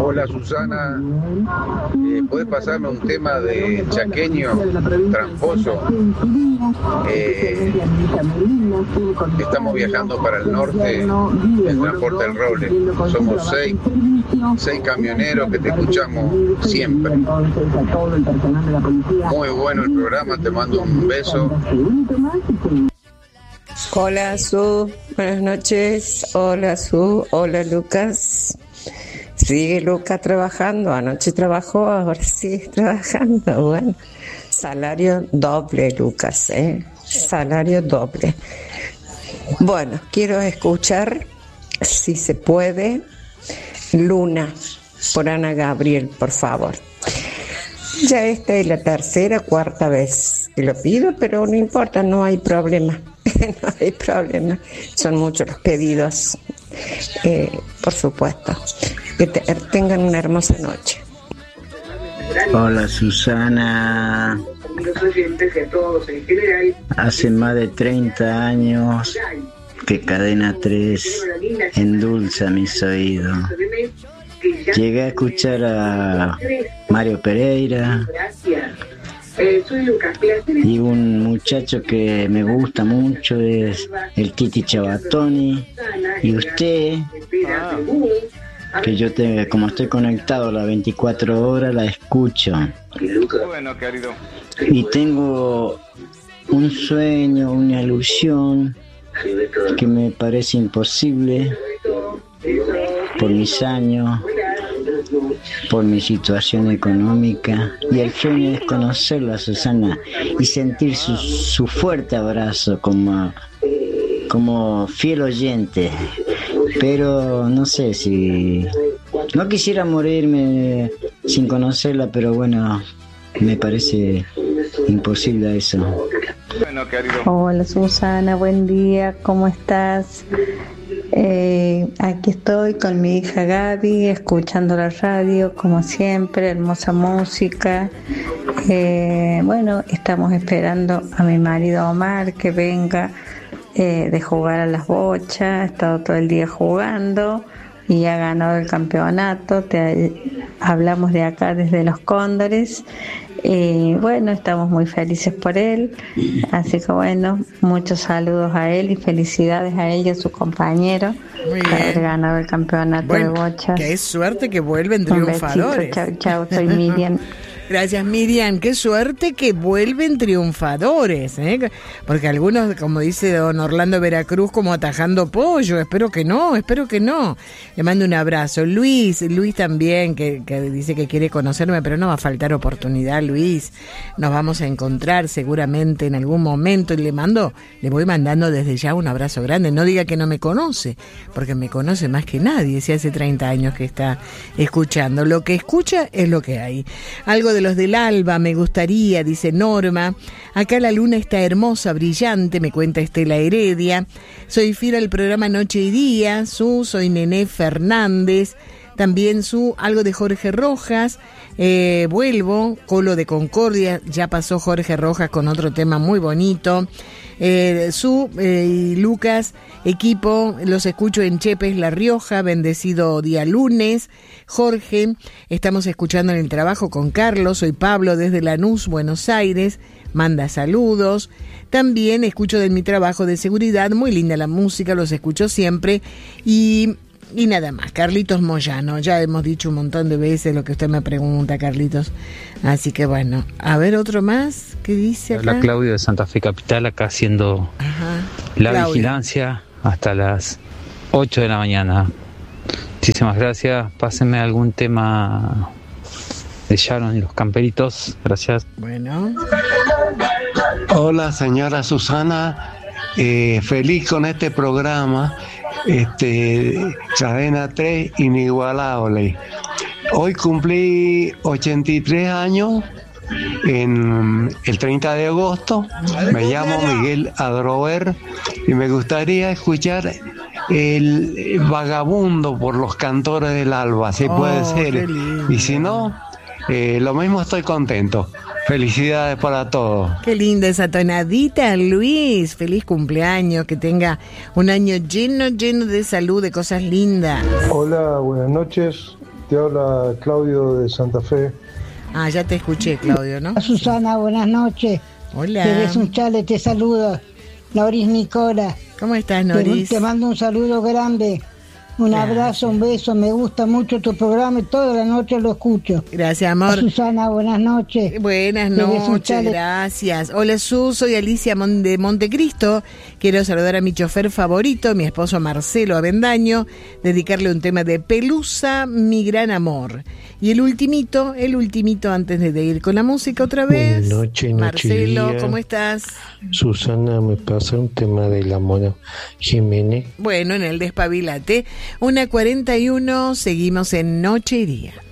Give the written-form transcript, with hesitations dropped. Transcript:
Hola Susana, ¿podés pasarme un tema de Chaqueño, Tramposo? Estamos viajando para el norte en Transporte El Roble. Somos seis camioneros que te escuchamos siempre. Muy bueno el programa, te mando un beso. Hola Su, buenas noches. Hola Su, hola Lucas. Sigue Lucas trabajando, anoche trabajó, ahora sigue trabajando. Bueno, salario doble Lucas, salario doble. Bueno, quiero escuchar, si se puede, Luna, por Ana Gabriel, por favor. Ya esta es la tercera, cuarta vez que lo pido, pero no importa, no hay problema. No hay problema. Son muchos los pedidos, por supuesto. Que tengan una hermosa noche. Hola Susana. Hace más de 30 años que Cadena 3 endulza mis oídos. Llegué a escuchar a Mario Pereira y un muchacho que me gusta mucho es el Titi Chabatoni, y usted, que yo como estoy conectado las 24 horas, la escucho. Y tengo un sueño, una ilusión que me parece imposible por mis años, por mi situación económica, y el sueño es conocerla, Susana, y sentir su fuerte abrazo como fiel oyente. Pero no sé si... No quisiera morirme sin conocerla, pero bueno, me parece imposible eso. Hola Susana, buen día, ¿cómo estás? Aquí estoy con mi hija Gaby, escuchando la radio, como siempre, hermosa música. Bueno, estamos esperando a mi marido Omar que venga de jugar a las bochas. Ha estado todo el día jugando y ha ganado el campeonato. Hablamos de acá desde Los Cóndores. Bueno, estamos muy felices por él, así que bueno, muchos saludos a él y felicidades a él y a su compañero por haber ganado el campeonato de bochas. Qué suerte que vuelven triunfadores. Chao, chao, soy Miriam. Gracias, Miriam. Qué suerte que vuelven triunfadores, porque algunos, como dice don Orlando Veracruz, como atajando pollo. Espero que no. Le mando un abrazo. Luis también, que dice que quiere conocerme, pero no va a faltar oportunidad, Luis. Nos vamos a encontrar seguramente en algún momento, y le voy mandando desde ya un abrazo grande. No diga que no me conoce, porque me conoce más que nadie, si hace 30 años que está escuchando. Lo que escucha es lo que hay. Algo de los del alba me gustaría, dice Norma. Acá la luna está hermosa, brillante, me cuenta Estela Heredia. Soy fiel al programa Noche y Día. Soy Nené Fernández. También algo de Jorge Rojas. Vuelvo, Colo de Concordia. Ya pasó Jorge Rojas con otro tema muy bonito. Y Lucas, equipo, los escucho en Chepes, La Rioja, bendecido día lunes. Jorge, estamos escuchando en el trabajo con Carlos. Soy Pablo desde Lanús, Buenos Aires, manda saludos. También escucho de mi trabajo de seguridad, muy linda la música, los escucho siempre. Y nada más, Carlitos Moyano, ya hemos dicho un montón de veces lo que usted me pregunta, Carlitos. Así que bueno, a ver otro más, ¿qué dice acá? Hola, Claudio de Santa Fe Capital, acá haciendo la vigilancia hasta las 8 de la mañana. Muchísimas gracias, pásenme algún tema de Sharon y los Camperitos, gracias. Bueno. Hola señora Susana, feliz con este programa. Cadena 3 inigualable. Hoy cumplí 83 años en el 30 de agosto. Me llamo Miguel Adrover y me gustaría escuchar el Vagabundo por los Cantores del Alba, si puede ser. Y si no, lo mismo, estoy contento. Felicidades para todos. Qué linda esa tonadita, Luis. Feliz cumpleaños, que tenga un año lleno de salud, de cosas lindas. Hola, buenas noches. Te habla Claudio de Santa Fe. Ah, ya te escuché, Claudio, ¿no? Susana, buenas noches. Hola. Eres un chale, te saluda. Noris Nicola. ¿Cómo estás, Noris? Te mando un saludo grande. Un abrazo, un beso. Me gusta mucho tu programa y toda la noche lo escucho. Gracias, amor. Susana, buenas noches. Buenas noches, gracias. Hola, Su, soy Alicia de Montecristo. Quiero saludar a mi chofer favorito, mi esposo Marcelo Avendaño, dedicarle un tema de Pelusa, mi gran amor. Y el ultimito antes de ir con la música otra vez. Buenas noches, Marcelo, ¿cómo estás? Susana, me pasa un tema de la Mona Jiménez. Bueno, en el Despabilate, 1:41, seguimos en Noche y Día.